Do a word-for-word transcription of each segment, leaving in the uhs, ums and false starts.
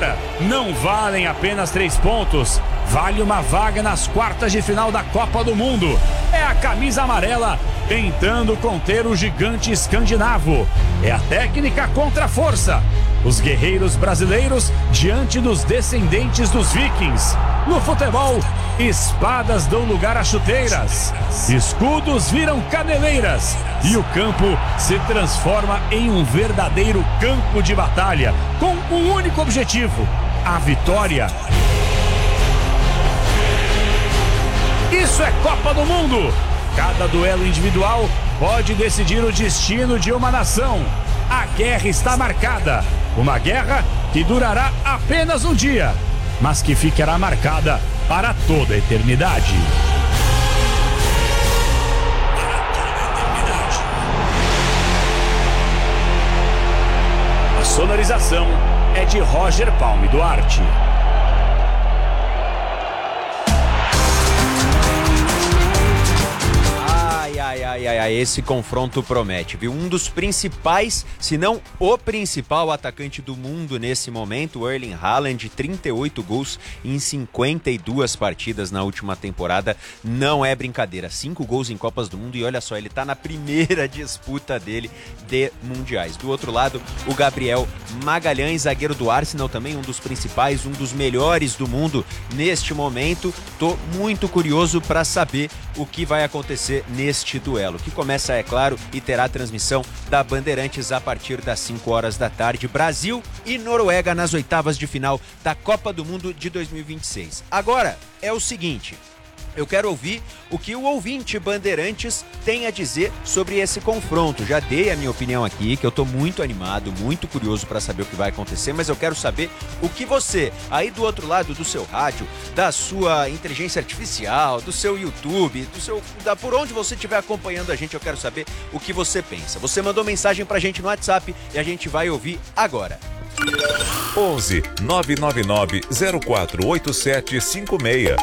agora não valem apenas três pontos, vale uma vaga nas quartas de final da Copa do Mundo. É a camisa amarela tentando conter o gigante escandinavo. É a técnica contra a força. Os guerreiros brasileiros diante dos descendentes dos vikings. No futebol, espadas dão lugar a chuteiras, escudos viram caneleiras e o campo se transforma em um verdadeiro campo de batalha, com um único objetivo: a vitória. Isso é Copa do Mundo! Cada duelo individual pode decidir o destino de uma nação. A guerra está marcada. Uma guerra que durará apenas um dia, mas que ficará marcada para toda a eternidade. A sonorização é de Roger Palme Duarte. Ai, ai, ai, ai, esse confronto promete, viu? Um dos principais, se não o principal atacante do mundo nesse momento, o Erling Haaland, trinta e oito gols em cinquenta e duas partidas na última temporada, não é brincadeira, cinco gols em Copas do Mundo e olha só, ele tá na primeira disputa dele de mundiais. Do outro lado, o Gabriel Magalhães, zagueiro do Arsenal, também um dos principais, um dos melhores do mundo neste momento. Tô muito curioso para saber o que vai acontecer neste duelo, que começa, é claro, e terá transmissão da Bandeirantes a partir das cinco horas da tarde. Brasil e Noruega nas oitavas de final da Copa do Mundo de dois mil e vinte e seis. Agora, é o seguinte, eu quero ouvir o que o ouvinte Bandeirantes tem a dizer sobre esse confronto. Já dei a minha opinião aqui, que eu tô muito animado, muito curioso para saber o que vai acontecer, mas eu quero saber o que você, aí do outro lado do seu rádio, da sua inteligência artificial, do seu YouTube, do seu, da, por onde você estiver acompanhando a gente, eu quero saber o que você pensa. Você mandou mensagem pra gente no WhatsApp e a gente vai ouvir agora. onze nove nove nove zero quatro oito sete cinco seis.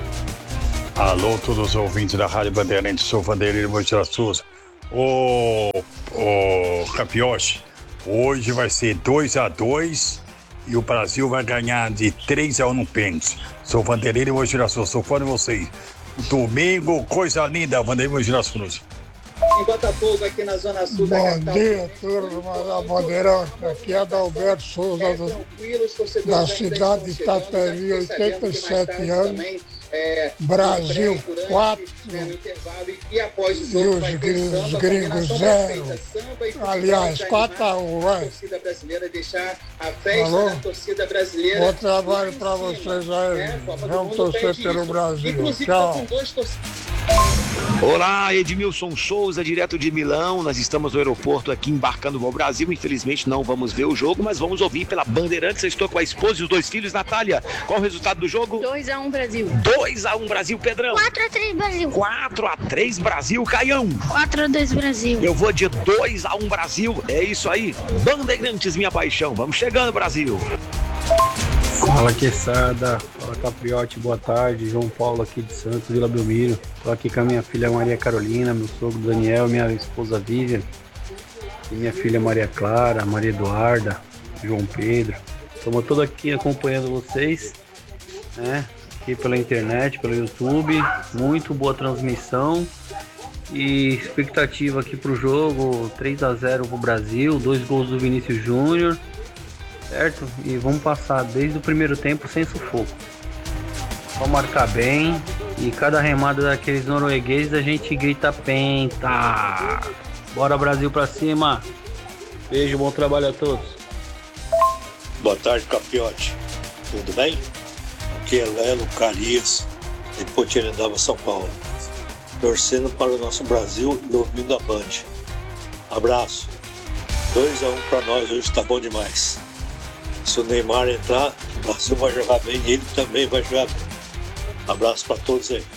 Alô, todos os ouvintes da Rádio Bandeirantes, sou Vanderlei Moreira Souza. Ô, ô, Capioche, hoje vai ser dois a dois e o Brasil vai ganhar de três a um no pênalti. Sou Vanderlei Moreira Souza, sou fã de vocês. Domingo, coisa linda, Vanderlei Moreira Souza. Em Botafogo, aqui na Zona Sul da capital. Bom dia, turma da Bandeira. Aqui é Adalberto Souza, do, da cidade de Itapevi, oitenta e sete anos. É, Brasil quatro e, após o jogo, e os gringos, gringos zero. Aliás, quatro a um, vai. Torcida brasileira deixar a festa. Alô? Da torcida brasileira. Bom trabalho para vocês aí. É, vamos torcer pelo Brasil. Tchau. Olá, Edmilson Souza, direto de Milão. Nós estamos no aeroporto aqui embarcando no Brasil. Infelizmente não vamos ver o jogo, mas vamos ouvir pela Bandeirantes. Eu estou com a esposa e os dois filhos. Natália, qual o resultado do jogo? dois a um Brasil. dois a um Brasil, Pedrão. quatro a três Brasil. quatro a três Brasil, Caião. quatro a dois Brasil. Eu vou de dois a um Brasil. É isso aí. Bandeirantes, minha paixão. Vamos chegando, Brasil. Fala, Queçada. Fala, Capriote. Boa tarde. João Paulo aqui de Santos, Vila Belmiro. Estou aqui com a minha filha Maria Carolina, meu sogro Daniel, minha esposa Vivian, e minha filha Maria Clara, Maria Eduarda, João Pedro. Estamos todos aqui acompanhando vocês, né? Aqui pela internet, pelo YouTube. Muito boa transmissão. E expectativa aqui pro jogo, três a zero pro Brasil, dois gols do Vinícius Júnior. Certo? E vamos passar desde o primeiro tempo sem sufoco. Vamos marcar bem. E cada remada daqueles noruegueses a gente grita penta. Bora, Brasil, pra cima. Beijo, bom trabalho a todos. Boa tarde, Capiote. Tudo bem? Aqui é Lelo Carias, de Potirendaba, São Paulo. Torcendo para o nosso Brasil e ouvindo a Band. Abraço. dois a um para nós hoje, tá bom demais. Se o Neymar entrar, o Brasil vai jogar bem e ele também vai jogar bem. Abraço para todos aí.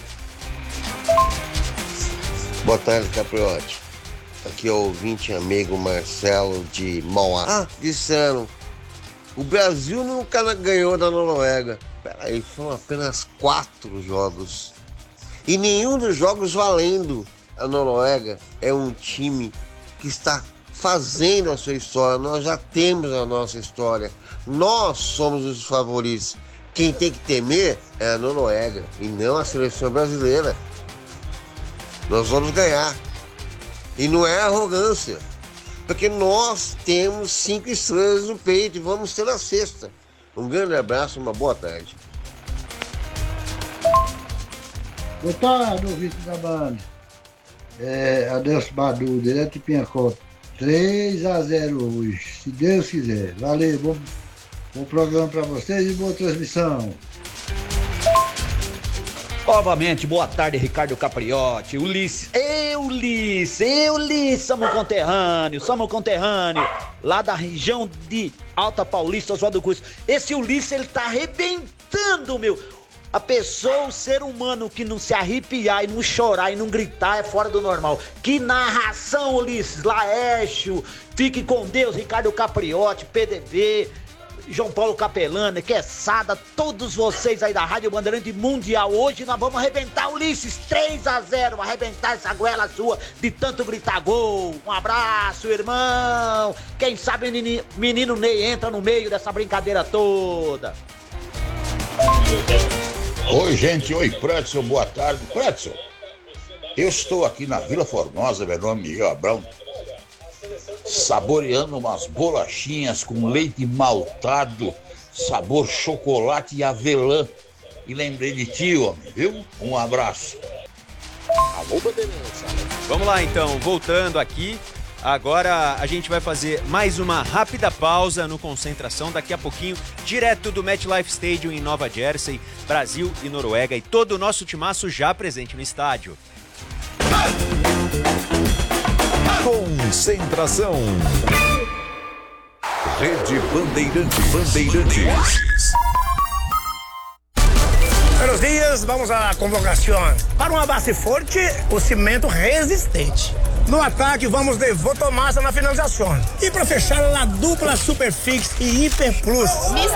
Boa tarde, Capriote. Aqui é o ouvinte amigo Marcelo de Mauá. Ah, disseram, o Brasil nunca ganhou da Noruega. Peraí, foram apenas quatro jogos. E nenhum dos jogos valendo. A Noruega é um time que está fazendo a sua história, nós já temos a nossa história. Nós somos os favoritos. Quem tem que temer é a Noruega e não a seleção brasileira. Nós vamos ganhar. E não é arrogância, porque nós temos cinco estrelas no peito e vamos ter a sexta. Um grande abraço, uma boa tarde. Boa tarde, ouvinte da banda. É, Adelso Badu, direto de Pinhacota. três a zero hoje, se Deus quiser. Valeu, bom, bom programa para vocês e boa transmissão. Novamente, boa tarde, Ricardo Capriotti, Ulisses, eu Ulisses, eu Ulisses, somos conterrâneo, somos conterrâneo, lá da região de Alta Paulista, Oswaldo Cruz. Esse Ulisses, ele tá arrebentando, meu. A pessoa, o ser humano que não se arrepiar e não chorar e não gritar é fora do normal. Que narração, Ulisses, Laércio, fique com Deus, Ricardo Capriotti, P D B, João Paulo Capelano, Quesada, todos vocês aí da Rádio Bandeirante Mundial. Hoje nós vamos arrebentar, Ulisses, três a zero, arrebentar essa goela sua de tanto gritar gol. Um abraço, irmão. Quem sabe menino, menino Ney entra no meio dessa brincadeira toda. Oi, gente. Oi, Pretzel. Boa tarde. Pretzel, eu estou aqui na Vila Formosa, meu nome é Miguel Abrão, saboreando umas bolachinhas com leite maltado, sabor chocolate e avelã. E lembrei de ti, homem, viu? Um abraço. Alô, Bandeirantes. Vamos lá, então. Voltando aqui. Agora a gente vai fazer mais uma rápida pausa no Concentração. Daqui a pouquinho, direto do MetLife Stadium em Nova Jersey, Brasil e Noruega. E todo o nosso timaço já presente no estádio. Concentração. Rede Bandeirantes. Bandeirantes. Buenos dias, vamos à convocação. Para uma base forte, o cimento resistente. No ataque, vamos de Votomassa na finalização. E para fechar, a dupla Superfix e Hiper Plus. Miss